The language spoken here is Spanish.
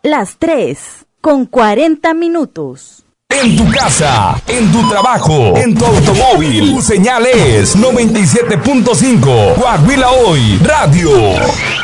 Las 3:40. En tu casa, en tu trabajo, en tu automóvil, tu señal es 97.5. Coahuila Hoy Radio.